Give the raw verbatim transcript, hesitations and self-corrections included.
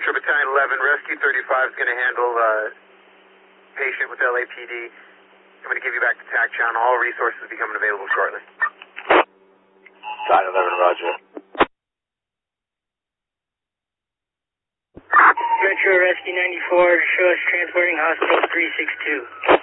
Metro Battalion eleven, Rescue thirty-five is going to handle uh, patient with L A P D. I'm going to give you back to TAC channel. All resources will be coming available shortly. Battalion eleven, roger. Metro Rescue ninety-four, show us transporting hospital three six two.